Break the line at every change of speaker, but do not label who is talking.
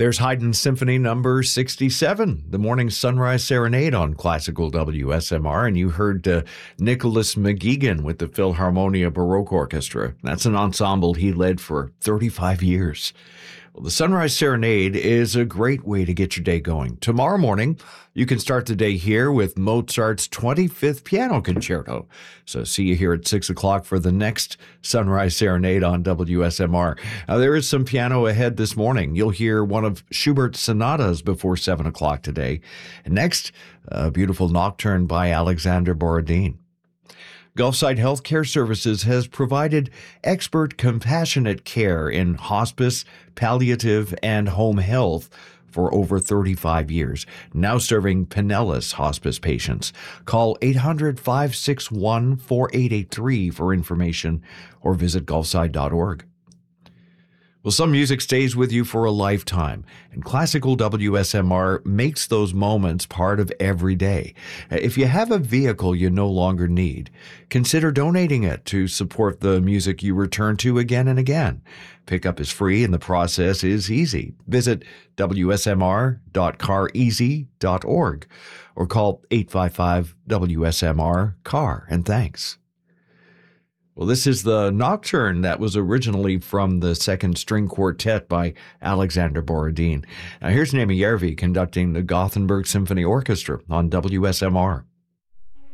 There's Haydn Symphony number 67, the morning sunrise serenade on classical WSMR, and you heard Nicholas McGeegan with the Philharmonia Baroque Orchestra. That's an ensemble he led for 35 years. Well, the Sunrise Serenade is a great way to get your day going. Tomorrow morning, you can start the day here with Mozart's 25th Piano Concerto. So see you here at 6 o'clock for the next Sunrise Serenade on WSMR. Now, there is some piano ahead this morning. You'll hear one of Schubert's sonatas before 7 o'clock today. And next, a beautiful nocturne by Alexander Borodin. Gulfside Healthcare Services has provided expert compassionate care in hospice, palliative, and home health for over 35 years, now serving Pinellas hospice patients. Call 800-561-4883 for information or visit gulfside.org. Well, some music stays with you for a lifetime, and classical WSMR makes those moments part of every day. If you have a vehicle you no longer need, consider donating it to support the music you return to again and again. Pickup is free and the process is easy. Visit wsmr.careasy.org or call 855-WSMR-CAR, and thanks. Well, this is the nocturne that was originally from the Second String Quartet by Alexander Borodin. Now, here's Naomi Järvi conducting the Gothenburg Symphony Orchestra on WSMR.